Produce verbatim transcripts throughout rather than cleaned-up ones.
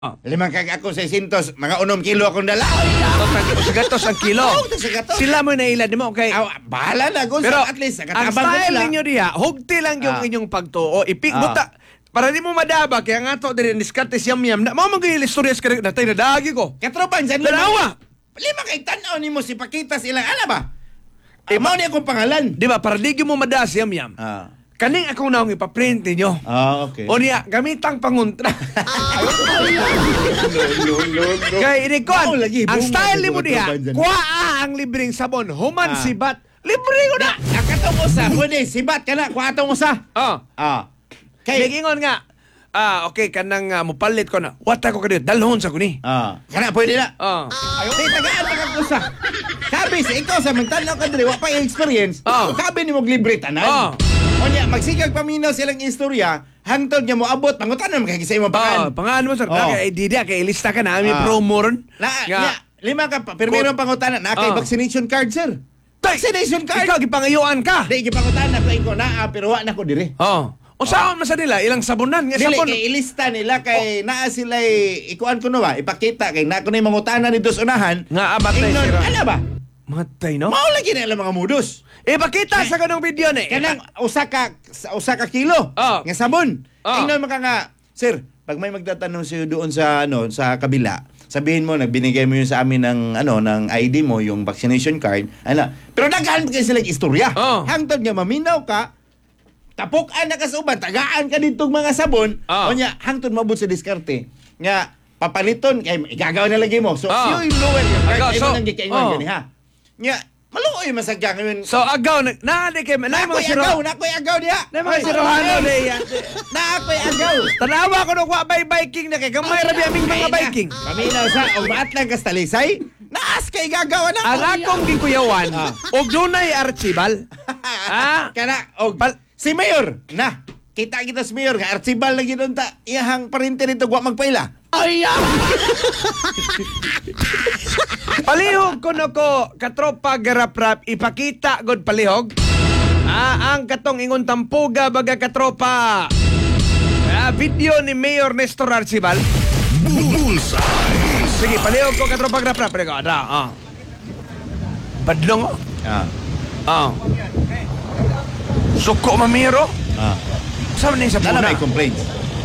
Ah. Limang kag ako seiscentos, mga unom kilo akong dala. Sigatos ang kilo. Oo, sigatos. Sila mo nailad mo, okay? Aw, bahala na, Gonzo. Pero At least, ang nakatabang ko style sila. ninyo diha, hugti lang yung Ah. inyong pagtuo. Ipik, Ah. buta, para di mo madaba, kaya nga to, din diskarte siyam yam. Na, mga mga istoryas ka rin, natay na dagi ko. Katropang, dyan Dalawa. Lima kay tanaw ni mo si Pakitas ilang, ala ba? Eh, mao ni akong pangalan. Di ba, para di mo madaba siyam yam. Ah. Kaning akong naong ipaprint ninyo. Ah, okay. O niya, gamitang panguntra. no, no, no, no. Kaya inikon, Mao lagi, ang bunga style sa ni mo diha, katropan dyan. kuha ang libreng sabon, human Ah. sibat, libre ko na. Nakatong usa, pwede, sibat ka na, kuhatong usa. Oh. Ah. Kaya Kay, ingon nga, ah, okay, kanang uh, mupalit ko na. What ako kanito? Dalhon sa kuni. ah. Kana, pwede na. Oh. Di, tagaan na kang usa. Sabi, sa ikaw, sa mental ka diri, wa pa yung experience. Oh. Sabi ni mo libre tanan. Oh. O niya, magsigag paminaw silang istorya, hangtod niya mo abot, pangutanan, magkakisay mo Oh, pakan. pangalan mo sir. Oh. Kaya di dia kay ilista ka na ami Ah. promo ron. Na, Nga. niya, lima ka pa, pero mayroong pangutanan, na kay Oh. vaccination card, sir. Vaccination card. Ikaw gipangayuan ka. Di, gipangutanan ko ko na, pero wa na ko diri. Oh. O saan man sa nila ilang sabunan nga Dili sabon. kay ilista nila kay naa sila ikuan ko no ba ipakita kay na ko na mangutana ni dos unahan Nga abatay ingnon sira. ala ba Matay no. mao lagi na mga modus Eh pakita sa kanong video ni. kanang usa ka sa- usa ka kilo Oh. nga sabon Oh. ingnon maka nga sir pag may magtatanong sa doon sa ano sa kabila sabihin mo nagbinigay mo yun sa amin ng ano ng I D mo yung vaccination card ana pero daghan kay sila istorya Oh. hangtod nga maminaw ka tapukan na kasuban, tagaan ka ditong mga sabon, Ah. o niya, hangtod mabot sa diskarte. Nga, papaliton, kay igagaw na lagi mo. So, Ah. yung lower yung Agaw, card, so, so, nang gikaingon oh. gani ha. Nga, maluoy masagya ngayon. So agaw na na di kay na na mga ako'y siro. agaw, na ako'y agaw diha. Na mga sirohano di yan. Na ako'y agaw. Tanawa ko no kwa bay biking na kay gamay ra aming mga biking. Paminaw sa, o maat lang kastalisay, naas kay gagawa na. Ang akong gikuyawan, Ah. og dunay archibal. Ah. Kana, og, Pal- si Mayor, na, kita kita si Mayor, nga archibal lagi doon ta, iyahang parinte nito, guwa magpaila. Ay, Palihog ko no ko katropa garap-rap ipakita god palihog. Ah, ang katong ingon tampuga baga katropa. Ah, video ni Mayor Nestor Archibal. Bullseye. Sige, palihog ko katropa garap-rap. Pwede ko, ada, ah. Badlong, oh. Ah, Ah. Suko mamiro. ah. Saan na yung Nana sabuna? may complaints.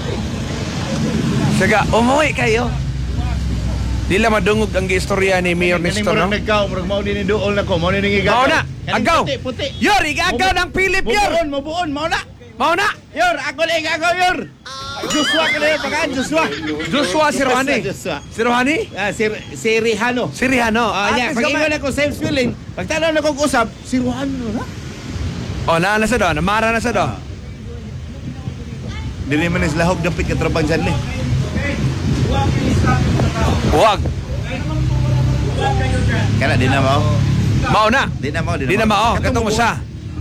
Saga, umuwi kayo. Di lang madungog ang istorya ni Mayor Nestor, no? Nagkaw, murag mao din ni duol na ko, mao din ni Mao na, Kaning agaw. Puti, puti. Yor, igagaw ng Philip, Yor. Mubuon, mubuon, mao na. Mao na. Yor, ako na igagaw, Yor. Joshua ka na yun, pagkaan, Joshua. Joshua si Rohani. Joshua. Si Rohani? Ah, si, si Rihano. Si Rihano. Ah, yeah, At pag least ingon gamay- ako same feeling, pag tanaw na kong usap, si Rihano na. Oh, naa na sa do. Namara na sa do. Ah. Dili man is lahog dapit ka trabang dyan, le. Huwag. Kana, di na mao. Mao na. Di na mao, Di na mao. Katong usa.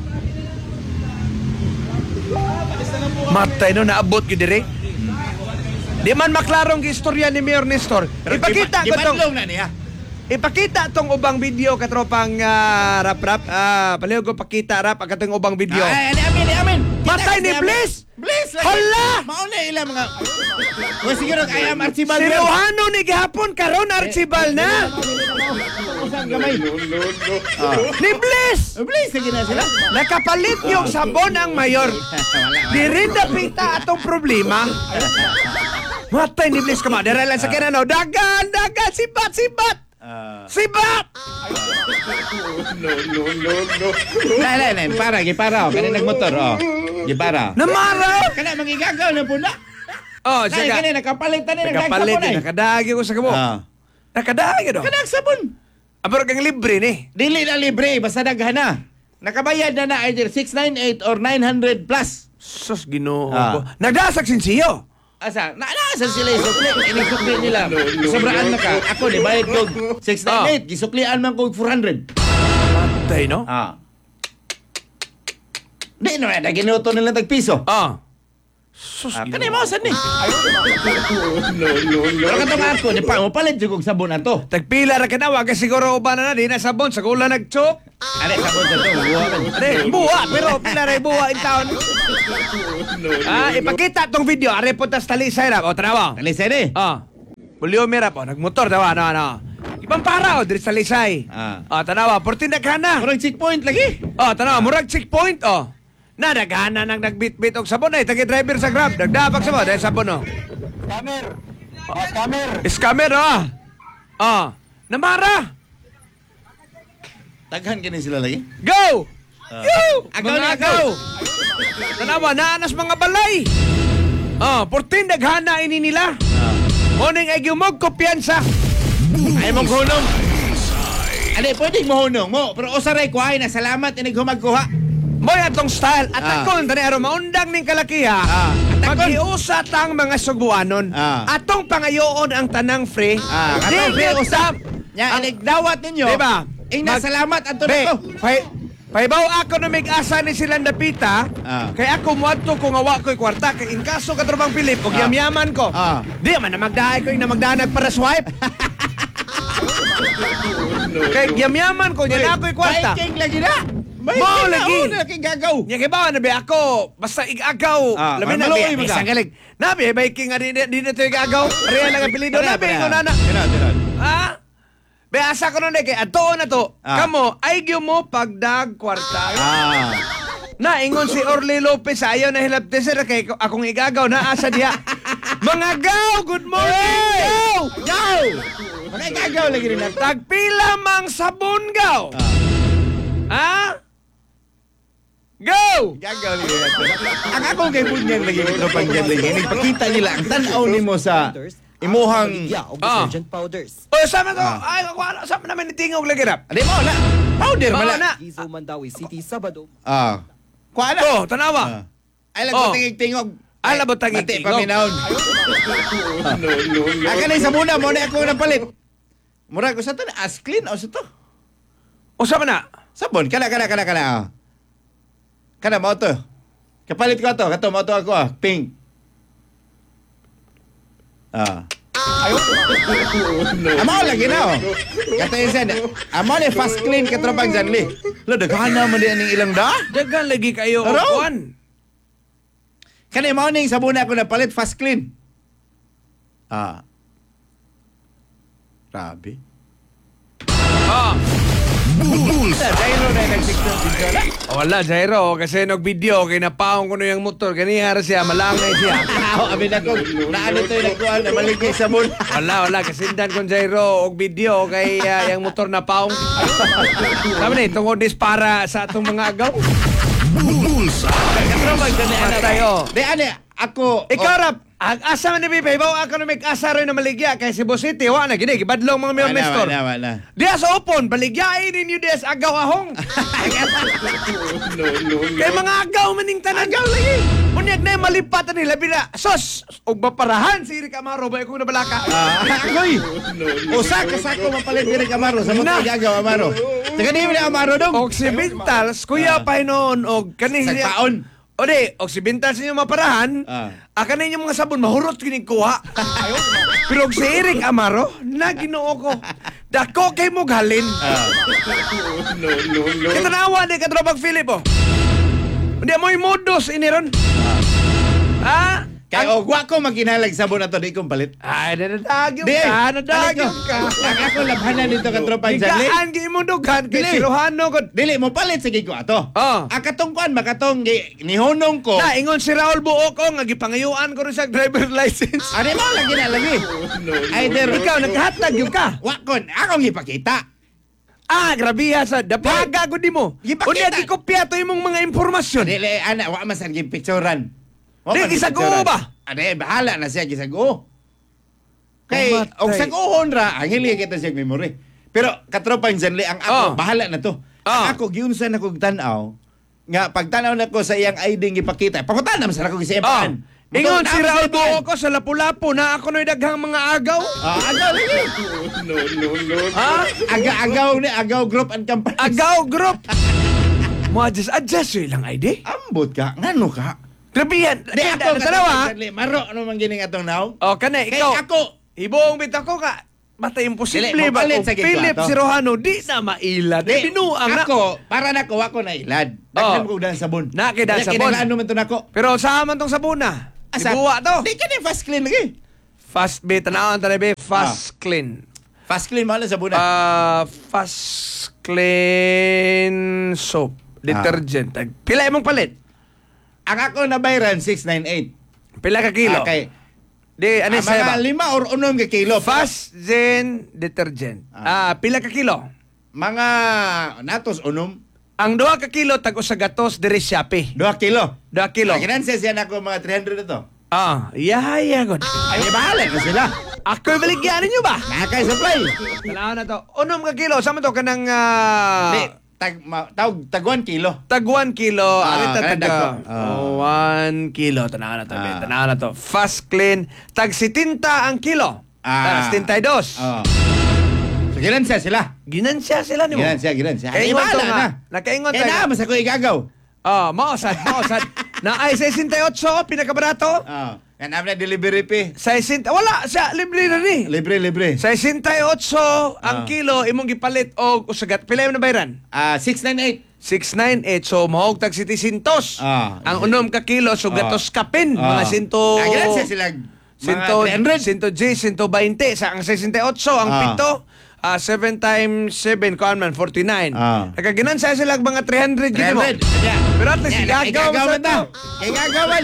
Matay no, naabot yun dire. Di man maklarong istorya ni Mayor Nestor. Ipakita ko tong... Ipadlong na niya. Ipakita tong ubang video katropang uh, rap-rap. Ah, palihog ko pakita rap ang katong ubang video. Ay, ni amin, ni amin. Matay ni Bliss! Bliss! lagi. Hala! Mauna ilang mga... Well, siguro kaya ang archibal. Si Rohano ni gihapon karon archibal na. Usang gamay. Ni Bliss! Bliss, sige na sila. Nakapalit yung sabon ang mayor. Di rin napita atong problema. Matay ni Bliss ka ma. Dara lang sa kinano. Dagan! Dagan! Sibat! Sibat! Ah. Sibat! Nay, nay, nay. Para, gipara. Kani nagmotor, oh. Gipara. Namara! Kana magigagaw na po na. Oh, Nay, siya kani nakapalitan ni nakapalit. nagdagsabon ay. Nakadagi ko sa kamo. Ah. Nakadagi do. Kanagsabon. Pero kang libre ni. Dili na libre, basta daghan na. Nakabayad na na either six ninety-eight or nine hundred plus. Sus, ginoo Ah. ko. Nagdasag sinsiyo. Asa, naalasa sila isukli. Inisukli nila. Sobraan na ka. Ako, di bayad kog six ninety-eight. Gisuklian man kog four hundred. Matay, no? Ah. Di na na, ginuto nila tagpiso. Ah. Sus, Ah, ginoo. kanay mausan ni. Pero katong ako, di pa, mapalit yung kog sabon na to. Tagpila ra kanawa kasi siguro uban na na di na sabon sa kula nagchok. Ano, sabon sa to, buha ka. Ade, buwa pero pila ra buwa in town. Ah, ipakita tong video are po tas talisay ra o tanawa. Talisay ni. Ah. Puliomira po, nagmotor, tawa, ano, ano. Ibang para, o, diri sa Lisay. Ah. O, tanawa, porti naghana. Murag checkpoint lagi. O, tanawa, murag checkpoint, o. Na, naghana nang nagbit-bit og sabon, ay, tagi-driver sa Grab, nagdabag sabon, dahil sabon, o. Scammer. Oh, scammer. Scammer, o. O, namara. Taghan kini sila lagi. Go! Yo! Agaw Mga na agaw! Tanawa, naanas mga balay. Oh, portin daghana ini nila. Morning ay gumog kumpiyansa. Ay mong hunong. Ano, pwedeng mo hunong mo. Pero usaray ko ay na salamat inig humagkuha. Moy atong style at Ah. akon tani aron maundang ning kalakiha. Ah. Atakon. Maghiusa tang mga Subuanon. Ah. Atong pangayoon ang tanang free. Ah, katong free usap. Nya Ang- inig dawat ninyo. Diba? Ing na Mag- salamat anto Be, nako. pay, paybaw ako na mig-asa ni silang dapita. Ah. Kay ako muadto kung awa ko'y kwarta. Kay in kaso katrobang Pilip, og Ah. yamyaman ko. Ah. Di man na magdahay ko yung na magdanag para swipe. Kay yamyaman ko, yan ako'y kwarta. Biking lagi na. Biking Mo na, lagi. oh, na laki gagaw. Nya kay bawa na ba ako, basta igagaw. Ah, Labi na, maluoy may mo ka. isang galing. Nabi, biking nga, di, di na ito igagaw. Real lang ang pilido. Nabi, ko na na. Tiran, tiran. Ha? Be, asa ko nun eh, kay ato na to. Ah. Kamo, ay gyo mo pagdag kwarta. Ah. Na, ingon si Orly Lopez, ayaw na hilapte sir, kay ko- akong igagaw, na asa diya. Mga gaw, good morning, gaw! Gaw! Mga gagaw lagi rin natin. Tagpila mang sabon, gaw! Ah. Ha? Go! Gagaw lagi natin. Ang akong kay Bunyang lagi ito pang dyan lagi. Nagpakita nila ang tanaw ni mo sa imuhang... Ah. detergent powders. O, sama to, Ah. ay, wala, sama naman ni Tingog lagi rap. Adi mo na. Powder Oo mala. na. Gizo Mandawi City, Sabado. Ah. Kuha na. To, tanawa. Ah. Ay lang Oh. ko tingig-tingog. Ay, labot Mati tangig-tingog. paminaon. No, no, no. Aka na sa muna mo na ako napalit. Mura ko sa to na Asklin o sa to. O, sama na. Sabon, kana kana kana kana. ah. Kana mo to. Kapalit ko to, kato mo to ako ah, pink. Ah. Amo lagi na oh. Kato yun sen. Amo ni fast clean katropang janli. Lo daghana mo di aning ilang da? Dagan lagi kayo, Aro? Juan. Kani morning sabon ako na palit fast clean. Ah. Grabe. Ah. Jairo na nag-tiktok dito na. O, wala, Jairo. Kasi nag-video, kinapaong ko na yung motor. Ganihara siya, malangay siya. Ako, amin ako. Naan ito yung nagkuhan na maligay sabon. Wala, wala. Kasindan kong Jairo og video kay ah, yung motor na paong. Sabi na, tungod is para sa atong mga agaw. Katrobang dyan na Tayo. Di, ane, ako... Ikaw, Rap, ang asa man ni Bipay, bawa ako na may asa rin na maligya kay Cebu City. Wala na, gini, gibadlong mga mayor Wala, Nestor. wala, wala. Diya sa upon, baligyain ninyo diya sa agaw ahong. Kay mga agaw maning tanan. Agaw lagi. Unyag na yung malipatan nila, bila, sos, og baparahan si Rick Amaro, ba kung nabalaka. Ah, ako'y. Usa ka sako mapalit diri Amaro sa mga Na. gagaw Amaro. Taga di mo na Amaro dong. Occidentals, kuya pa noon, og kanin Sa paon. O di, Occidentals ninyo maparahan, Ah. ah. kanin yung mga sabon, mahurot kining kuha. Pero og si Eric Amaro, na ginoo ko. Dako kay mo galin. Ah. Kitanawa ni Katrobag Philip, oh. Hindi mo yung modus, iniron. Ah? Kay og wa ko maginalag sabon ato di kong palit. Ay, nadadagyong Di. ka, nadadagyong ka. Ang ako labhanan dito ka tropa Janli. Higaan, gi mo dughan, kay Dili. Sirohano ko. Dili mo palit sige ko ato. Oh. Ang katong kuan makatong gi- nihunong ko. Na, ingon si Raul Buo ko, nga gipangayuan ko rin sa driver license. Ano mo lagi na lagi. Either Ikaw, naghatag yung ka. wa kon akong ipakita. Ah, grabiha sa dapaga ko di mo. Ipakita. Unya, di kopya to imong mga impormasyon. Dili ana wa man sa picturean. Di, gisaguo ba? Ade bahala na siya gisaguo. Kay Kamatay. og saguhon ra ang hili kita siya memory. Pero katropang Janli ang Oh. ako bahala na to. Oh. Ang ako giunsa na kog tan-aw nga pagtanaw na ko sa iyang I D nga ipakita. Pakutan na sa ako Oh. gisempan. Ingon si Raul Buo ko sa Lapu-Lapu na ako no'y daghang mga agaw. Ah, agaw lagi. Ha? Aga-agaw ni agaw group and company. Agaw group. Mo adjust, adjust yun lang I D. Ambot ka, ngano ka? Grabihan. Di ako Dalawa. Janli, maro ano man gining atong naw? O, kane, Kay ikaw. ako, Ibong bitaw ko ka. Basta imposible Dili, ba? mapalit Kung sa gitwa Philip to. Sirohano, di na mailad. Di, binuang na. ako, para na ko, ako na ilad. Daghan Oh. ko dahil sabon. Na, kay dahil sabon. Kinalaano man to nako. Pero saan man tong sabuna? Asa? Ibuwa to. Di ka na fast clean lagi. Fast bit, tanawang talabi. Fast Clean. Fast clean mo na sabon na. Ah, Fast Clean soap. Detergent. Pila imong palit? Ang ako na bayran six ninety-eight. Pila ka kilo? Okay. Di, ano Ah, sa'yo ba? mga lima or unom ka kilo. Fast Zen Detergent. Ah, pila ka kilo? Mga natos unom. Ang duha ka kilo tag usa gatos diri Shopee. Dua kilo. Duha kilo. Ang kinansa siya na ako mga three hundred na to. Ah, yaya god. Ay, bahala na sila. Ako baligyan ninyo ba? Nakakay supply. Tanaw na to. Unom ka kilo, sama to kanang ah, Di, tag, ma, tawag, tag one kilo. tag one kilo, Ah, ari ta kanang tag dagko. ah, Ah. one kilo. Tanaw na to, Ah. tanaw na to. Fast Clean tag seventy ang kilo. Ah. Ah, seventy-two. Oh. So, kinansa sila. Ginansya sila nimo. Ginansya, ginansya. Kaya Ay, ingon to bahala nga. na. Nakaingon Kaya tayo. na, mas ako igagaw. Oh, maosad, maosad. na ay sixty-eight pinakabarato. Oh. Yan namin na delivery fee. sixty, wala sa libre na ni. Libre, libre. sixty-eight ang Ah. kilo imong gipalit og usagat. Pila imong nabayran? Ah, six ninety-eight. six ninety-eight, so mahog tag setecentos. Ah. Ang unom ka kilo so gatos kapin mga sinto Ah, kinansa sila. sinto Mga three hundred. sinto G sinto twenty sa ang sixty-eight ang Ah. pito. Ah, seven times seven kuan man forty-nine. Ah. Nagaginan sa sila mga three hundred three gid mo. hundred. Yeah. Pero at least Yeah, igagaw igagaw sa na ta. to. Igagawan.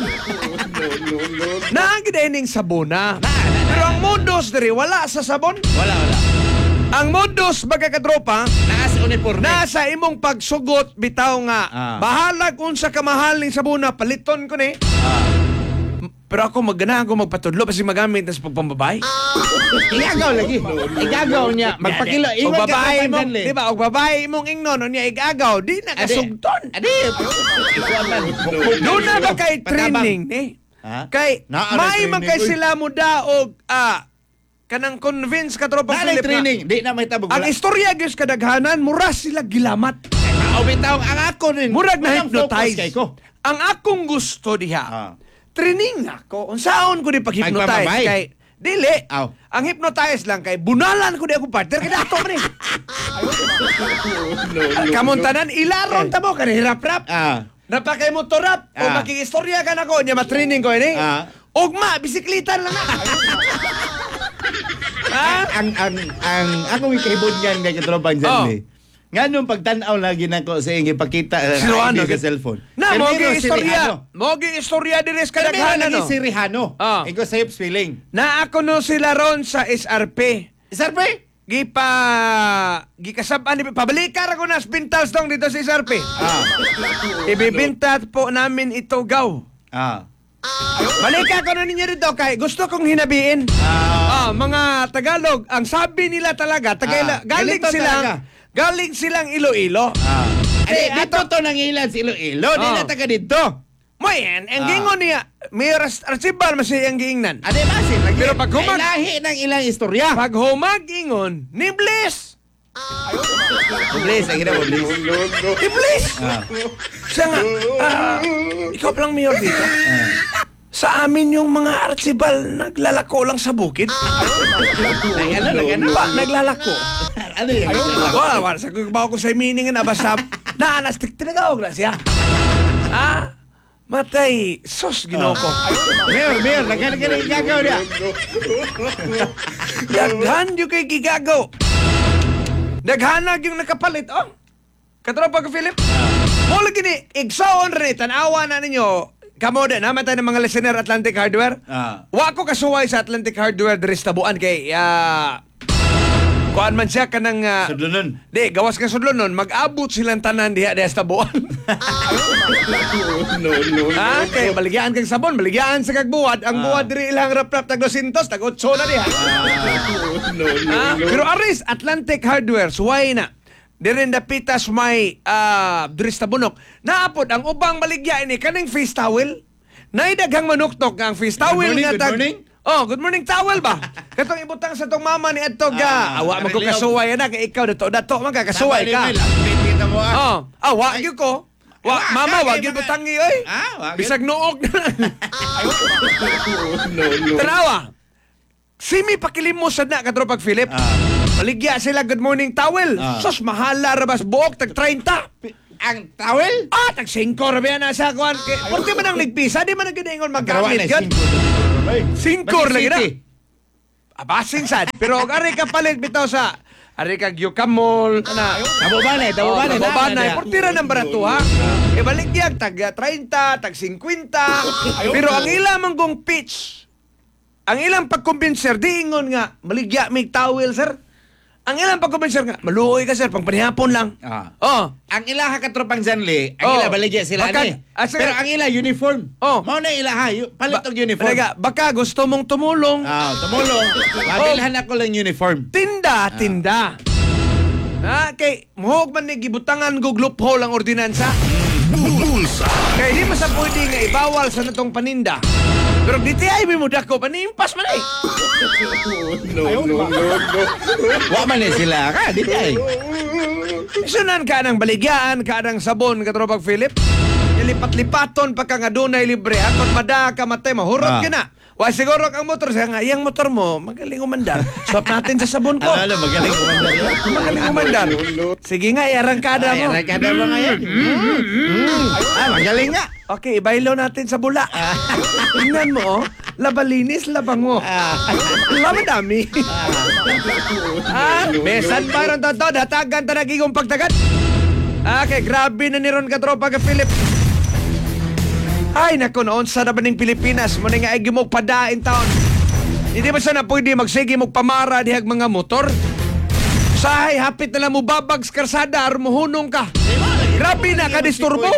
Naangidining sabona. Pero ang modus diri wala sa sabon. Wala, wala. Ang modus baga katropa Naas uniforme. nasa imong pagsugot bitaw nga Ah. bahala kung sa kamahal ning sabuna paliton ko ni. Ah. Pero ako magganahan ko magpatudlo kasi magamit na sa pagpambabay. Igagaw lagi. Igagaw niya. Magpakilo. Og Iwan ka babae pa mo, pandan, di ba? Og babae mong ingnon niya igagaw, di na kasugton. Adi. Ikuan man. Doon na ba kay Patabang. training ni? Ha? Kay Na, ano may man training, kay uy? sila mo daog ah kanang convince ka tropa Nalay Philip training. na Di na may tabog. ang istorya gyud kadaghanan mura sila gilamat. O bitaw ang ako rin. Murag na Walang focus hypnotize. kay ko. Ang akong gusto diha. Ah. Training ako. Unsaon ko di pag-hypnotize Pagpapabay. kay dili. Aw. Ang hypnotize lang kay bunalan ko di ako partner kay dato man eh. Kamuntanan ilaron ta mo kani hirap-rap. Ah. Napakay mo torap o Ah. makikistorya ka na ko niya matraining ko ini. Ah. Ugma bisikleta lang na. Ha? Ang ang ang akong ikahibon yan kay katropang Oh. Janley. Nga nung pagtanaw lagi na ko sa inyo ipakita Si uh, Ruano, sa gid- cellphone. Na mo Termino gi si istorya. Rihano. Mo gi istorya diri sa Termino kadaghanan lagi no. si Rihano. Ah. Ikaw sa hips feeling. Na ako no sila ron sa S R P. Sir pre? Gipa gikasab-an ni pabalikan ako na spintals dong dito sa S R P. Ah. Ibibinta po namin ito gaw. Ah. Balika ko na ninyo dito kay gusto kong hinabiin. Ah, Ah. mga Tagalog, ang sabi nila talaga, Tagaila, Ah, galing ganito silang talaga. galing silang Iloilo. Ah. Eh, Adi, dito to nang ilan si Iloilo. Di Oh. na taga dito. Mo yan, ang Ah. gingon niya, may ras arsibal masay ang giingnan. Adi basin lagi. Pero pag humag- Lahi ng ilang istorya. Pag humag ingon, ni Bliss. Please, lagi na mo, please. Ni Bliss. Ah. Siya nga, ah, ikaw palang mayor dito. Sa amin yung mga archibal naglalako lang sa bukid. Ay, ano, lagi na. Ba, naglalako. Ano yun? Wala, wala. Sa kubaw ko sa meaning na basta naanastik tinagawag na siya. Ah, matay. Sus, ginoo ko. Mayor, mayor, lagi na ka igagaw niya. Daghan yung kay gigagaw. Daghanag yung nakapalit. Oh, katropa ko, Philip. Mo lagi ni, igsaon rin, tanawa na ninyo. Kamo din, naman tayo ng mga listener Atlantic Hardware. Ah. Wa ko kasuway sa Atlantic Hardware diri sa tabuan kay ah kuan man siya kanang uh, Sudlunon. di gawas ka sudlon nun mag-abot silang tanan diha diha sa tabuan. No, no, Ah, kay baligyan kang sabon, baligyan sa kagbuwad, ang Ah. buwad diri ilang rap-rap tag two hundred, tag eight na diha. No, no, Ah, pero aris Atlantic Hardware suway na. Diri dapitas may ah diri sa bunok. Naapod ang ubang baligya ini kaning face towel. Naidaghang manuktok nga ang face towel morning, nga good tag morning. Oh, good morning towel ba? Katong ibutang sa tong mama ni adto ga. Ah, Awa man ko kareliog. kasuway na kay ikaw dato dato man ka kasuway ka. Kita mo ah. Oh, ah wa gyud ko. Wa Wa, mama kagay wa gyud mga- butangi oy. Ah, wa gyud. Bisag nuog na. No, no. Tanawa. Simi pakilimos sad na katro pag Philip. Ah. Maligya sila good morning towel. Ah. Sus mahala ra bas buok tag thirty. Ang towel? Ah, tag singko ra ba na sa kuan. Porque man ang ligpisa, di man ang ginaingon Garawa maggamit na kan. singko. Singko Basta lagi na. city. Abasin sad. Pero kung ari ka palit bitaw sa ari ka gyukamol ana. Tabubanay, tabubanay. Oh, tabubanay. Portira ng barato ha. Ibalik yan, tag thirty, tag fifty. Pero ang ilang manggong pitch, ang ilang pagkumbinser, di ingon nga, maligya may towel, sir. Ang ilang pagkumbinser nga, maluoy ka, sir, pang panihapon lang. Ah. Oh. Ang ila ha katropang Zanli, ang Oh. ila baligya sila Baka- ni. ah, sige. Pero ang ila uniform. Oh. Mao na ila ha, yu- palit og uniform. Talaga, baka gusto mong tumulong. Ah, tumulong. Mabilhan ako lang uniform. Tinda, tinda. Ha, kay muhog man ni gibutangan gug loophole ang ordinansa. Kay di pa sa pwede nga ibawal sa natong paninda. Pero diti ay may muda ko panimpas man ay. No, no, no, no. Wa man ni sila ka, di kay. Sunan ka ng baligyaan, ka ng sabon, katropag Philip. Ilipat-lipaton pa ka nga dunay libre. At pag mada ka matay, mahurot Ah. ka na. Wa siguro kang motor, siya nga, iyang motor mo, magaling umandar. Swap natin sa sabon ko. Ano, ano, magaling ko man. Magaling umandar. Sige nga, iarangkada mo. Ay, kada mo ngayon. Ah, magaling nga. Okay, ibaylo natin sa bula. Tingnan mo, oh. Labalinis, labango. Lamadami. ah, besan pa ron to, datagan ta nagigong pagtagat. Okay, grabe na ni ron ka tropa ka Philip. Ay, naku, noon sa na ba ning Pilipinas, mo nga ay gimog padain taon. Hindi ba sana pwede magsige mong pamara dihag mga motor? Sahay, hapit na lang mo babags karsada, armuhunong ka. Grabe na ka disturbo.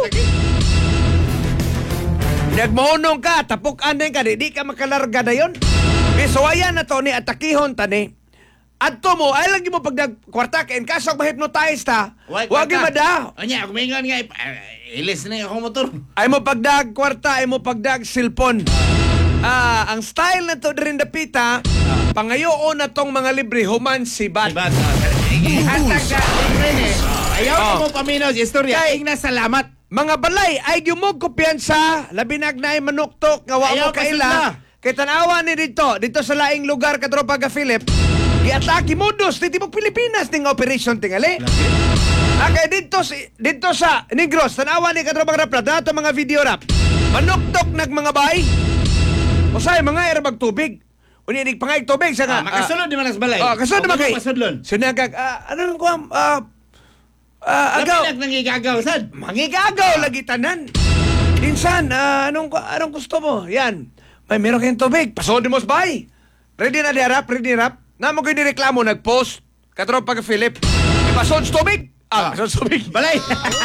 Nagmahunong ka, tapok anay ka, di, di ka makalarga na yun. Bisuwayan na to ni atakihon tani. Adto mo, ay lagi mo pag nagkwarta ka, in kaso ma-hypnotize ta, wag yung mada. Anya, kung maingon nga, eh, ilis na yung akong motor. Ay mo pagdag kwarta, ay mo pagdag silpon. Ah, ang style na to rin dapita, pangayoon na tong mga libre, human si Bat. Diba? Hatag ka, eh. Ayaw Oh. mo paminaw sa istorya. Kay- Ing na salamat. Mga balay, ay gumog kumpiyansa, labinag na ay manuktok, nga wa mo Ayaw kaila. pasod Kay tanawa ni dito, dito sa laing lugar, katropa ka Philip, i-atake modus, dito mo Pilipinas, ting operation tingali. Okay, dito, si- dito sa Negros, tanawa ni katropa ka rap, dato mga video rap, manuktok nag mga bay, usay, mga erabag tubig, uninig pangayag tubig, sa nga, Ah, makasulod di man as balay. Oh, kasunod naman kay. Masudlon. Sinagag, ah, ano nang kuwam, ah, ah, agaw. Lapinag nang igagaw, sad. Mangigagaw lagi tanan. Insan, ah, anong anong gusto mo? Yan. May meron kayong tubig. Pasod mo sa bay. Ready na di rap, ready rap. Namo ko nireklamo nag-post. Katropa ka Philip. Ipasod sa tubig. Ah, pasod sa tubig. Balay.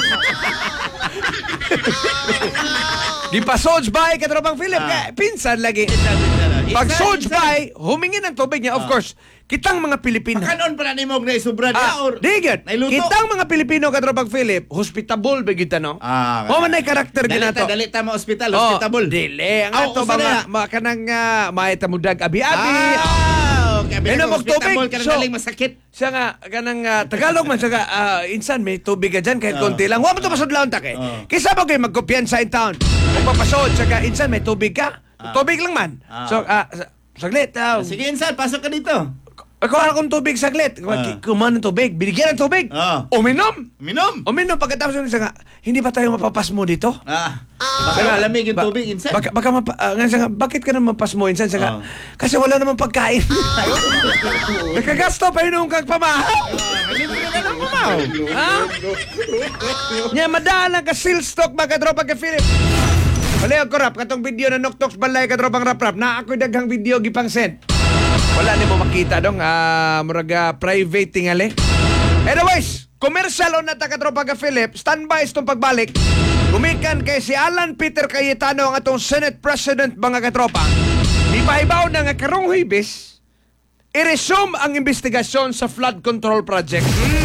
Gipasod sa bay katropang Philip. Ah. Kaya pinsan lagi. Pag sod sa bay, humingi ng tubig niya. Of course, kitang mga Pilipino. Kanon pa na ni Mog na isubra niya Ah, or digit. nailuto. Kitang mga Pilipino katropang Philip, hospitable ba kita no? Ah, O man ay karakter ginato. Dalita, dalita mo hospital, Oh, hospitable. dili. Ang Aw, ato usa na. mga, mga kanang uh, maitamudag abi-abi. Ah, okay. Ano, Pero magtubig. hospitable ka na So- galing masakit. Siya nga, kanang ah, Tagalog man siya nga, ah, insan may tubig ka dyan kahit Oh. konti lang. Huwag mo ito masudlaon ta kay. Oh. Kaysa ba kayo magkumpiyansa in town? Kung papasod, siya nga, insan may tubig ka? Ah. Tubig lang man. Ah. So, ah, sa- saglit. ah, Sige, insan, pasok ka dito. Ako akong tubig saglit. Ah. Kumain ng tubig. Binigyan ng tubig. Ah. Uminom. Minom. Uminom. Pagkatapos yun, siya nga, hindi ba tayo mapapasmo dito? Ah. Baka alamig yung Ba- tubig, insan. Baka, baka mapa, ah, nga siya nga, bakit ka naman pasmo, insan? Siya nga, Oh. kasi wala namang pagkain. Nakagasto pa yun nung kagpamahaw. Ah, libre na lang kumaw. Ha? Nya madalang ka seal stock mga katropa ka Philip. Wala ko rap katong video na noktoks balay katropang rap rap na ako daghang video gipang send. Wala ni mo makita dong ah muraga private tingali. Anyways, commercial on nata katropa ka Philip, standby itong pagbalik. Gumikan kay si Alan Peter Cayetano ang atong Senate President mga katropa. Ipahibaw na nga karong Huwebes, i-resume ang investigasyon sa flood control project.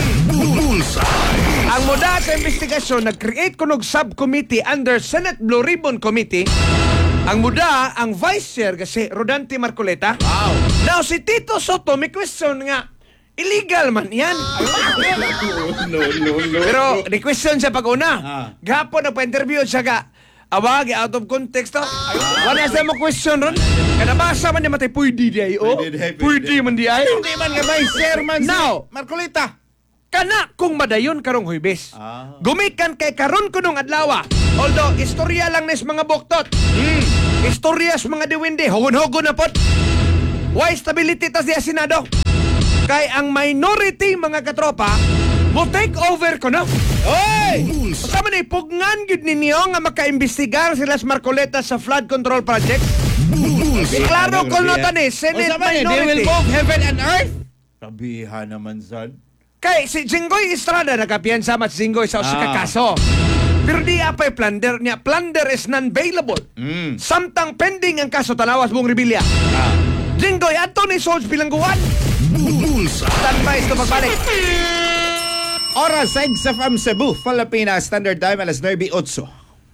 Ang muda sa investigasyon, nag-create kunog subcommittee under Senate Blue Ribbon Committee. Ang muda, ang vice chair kasi Rodante Marcoleta. Wow. Now, si Tito Soto, may question nga, illegal man yan. No, no, no. Pero, di question siya pag-una. Ah. Gapon, nagpa-interview siya ka, awag, out of context to. Wala siya mo question ron. Kanabasa man niya matay, pwede di ay, oh. Pwede di ay, pwede. Pwede man di ay. Hindi man nga vice chairman si Now. Marcolita. Kana kung madayon karong Huwebes. Ah. Gumikan kay karon kunong adlaw. Although istorya lang nis mga buktot. Istorya sa mga diwindi, hugon-hugon na pot. Why stability tas diya Senado? Kay ang minority mga katropa mo take over ko na. Oy! Kasama na ipugnan yun ninyo nga makaimbestigar sila sa Marcoleta sa flood control project. Klaro ko no tani, Senate They will minority. move heaven and earth. Sabihan naman, son. Kay si Jinggoy Estrada nakapiyansa mat si Jinggoy sa usa ka Ah. kaso. Pero di apay plunder niya. Plunder is non-bailable. Mm. Samtang pending ang kaso tanawas buong rebilya. Ah. Jinggoy, ato ni Solz Bilangguan. Standby ito pagbalik. Oras sa F M Cebu, Filipina Standard Time, alas nine otso.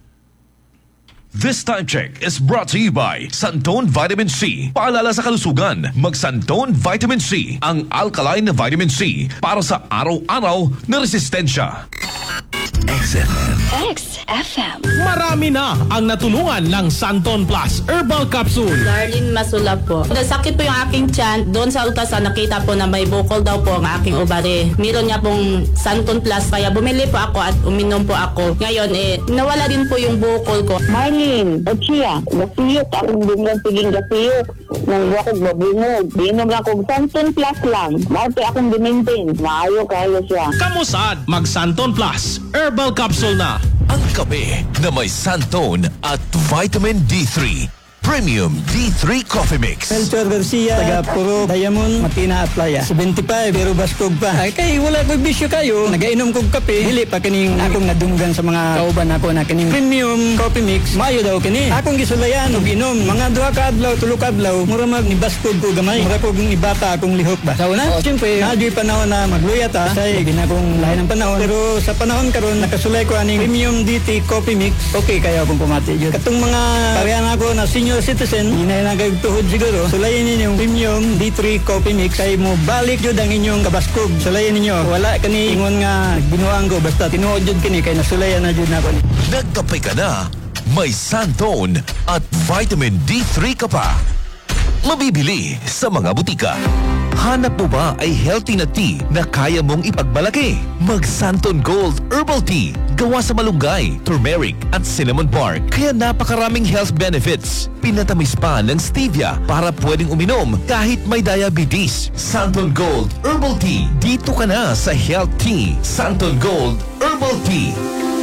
This time check is brought to you by Santone Vitamin C. Paalala sa kalusugan, mag Santone Vitamin C, ang alkaline na vitamin C para sa araw-araw na resistensya. X F M. X F M. Marami na ang natulungan ng Santon Plus Herbal Capsule. Darlene Masula po. Nasakit po yung aking tiyan. Doon sa ultrasound nakita po na may bukol daw po ang aking ovary. Meron niya pong Santon Plus kaya bumili po ako at uminom po ako. Ngayon eh, nawala din po yung bukol ko. Marlene, Ochia, gasiyot, akong bumang piging gasiyot. Nang wakog mabungog. Binom lang kong Santon Plus lang. Marte akong dimintin. Maayo kayo siya. Kamusad, mag Santon Plus Herbal Capsule na. Ang kape na may Santone at Vitamin D three. Premium D three Coffee Mix. Melchor Garcia, taga Puro, Diamond, Matina at Playa. seventy-five, pero baskog pa. Ay, kay wala ko bisyo kayo. Nagainom kong kape. Dili pa kining akong nadunggan sa mga kauban ako na kining premium coffee mix. Mayo daw kini. Akong gisulayan og inom. Mga duha ka adlaw, tulo ka adlaw. Mura mag ni baskog ko gamay. Mura kog ibata akong lihok ba. Sa una, oh, siyempre, nadyo'y panahon na magluyat ha. Say, ginakong lahi ng panahon. Pero sa panahon karon nakasulay ko aning premium D T coffee mix. Okay kayo akong pumati yun. Katong mga parehan ako na senior citizen, hinay na kagtuhod siguro. Sulayin ninyo yung premium D three coffee mix kay mo balik jud ang inyong kabaskog. Sulayin ninyo. Wala kani ingon nga binuang ko basta tinuod jud kini kay nasulayan na jud nako ni. Nagkape ka na, may Santone at Vitamin D three ka pa. Mabibili sa mga butika. Hanap mo ba ay healthy na tea na kaya mong ipagmalaki? Mag Santon Gold Herbal Tea. Gawa sa malunggay, turmeric at cinnamon bark. Kaya napakaraming health benefits. Pinatamis pa ng stevia para pwedeng uminom kahit may diabetes. Santon Gold Herbal Tea. Dito ka na sa Health Tea. Santon Gold Herbal Tea.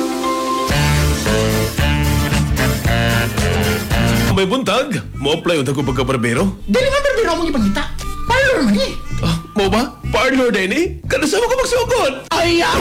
May buntag, mo apply unta ko pagka-barbero? Dili nga barbero mong ipagkita. Parlor man eh. Ah, mo ba? Parlor din eh? Kanasama ko magsugod! Ay, ah!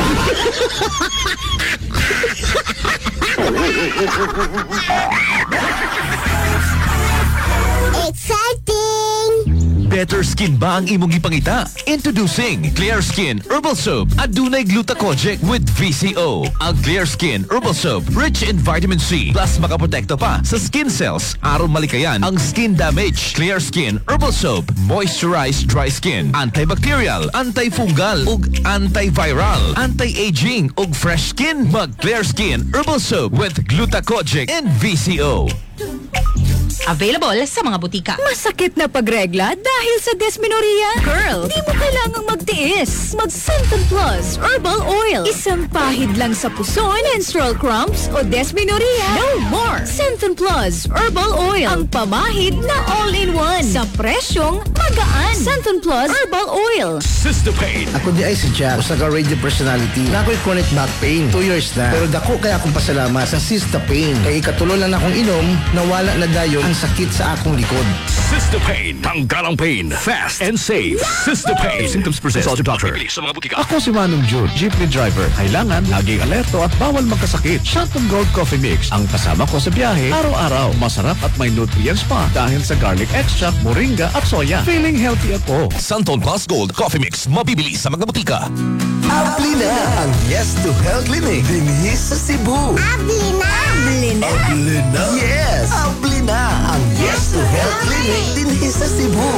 Exciting! Better skin ba ang imong ipangita? Introducing Clear Skin Herbal Soap at dunay glutathione with V C O. Ang Clear Skin Herbal Soap rich in vitamin C plus makaprotekto pa sa skin cells aron malikayan ang skin damage. Clear Skin Herbal Soap moisturize dry skin, antibacterial, antifungal ug antiviral, anti-aging ug fresh skin. Mag Clear Skin Herbal Soap with glutathione and V C O. Available sa mga butika. Masakit na pagregla dahil sa dysmenorrhea? Girl, di mo kailangang magtiis. Mag Santon Plus Herbal Oil. Isang pahid lang sa puso, menstrual cramps o dysmenorrhea. No more. Santon Plus Herbal Oil. Ang pamahid na all-in-one. Sa presyong magaan. Santon Plus Herbal Oil. Sistopain! Ako di ay si Jack, usa ka radio personality. Na ako'y chronic back pain. Two years na. Pero dako kaya akong pasalamat sa Sistopain. Kay ikatulo lang akong inom, nawala na dayon ang sakit sa akong likod. Sistopain! Tanggal ang pain. Fast and safe. Sistopain! Symptoms present. Consult your doctor. Bili sa mga butika. Ako si Manong June, jeepney driver. Kailangan laging alerto at bawal magkasakit. Santon Gold Coffee Mix ang kasama ko sa biyahe araw-araw. Masarap at may nutrients pa dahil sa garlic extract, moringa at soya. Feeling healthy ako. Santon Plus Gold Coffee Mix mabibili sa mga butika. Abli na ang Yes to Health Clinic dinhi sa Cebu. Abli na! Abli na! Abli na? Yes! Abli na ang Yes to Health Clinic dinhi sa Cebu.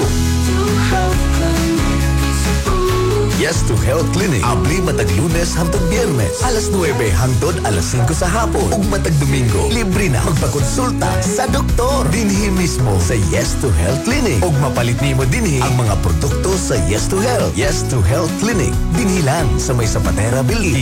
Yes to Health Clinic. Abli matag Lunes hangtod Biyernes. Alas nuwebe hangtod alas singko sa hapon. Ug matag Domingo, libre na magpakonsulta sa doktor. Dinhi mismo sa Yes to Health Clinic. Ug mapalit nimo dinhi ang mga produkto sa Yes to Health. Yes to Health Clinic. Dinhi lang sa may Zapatera Building.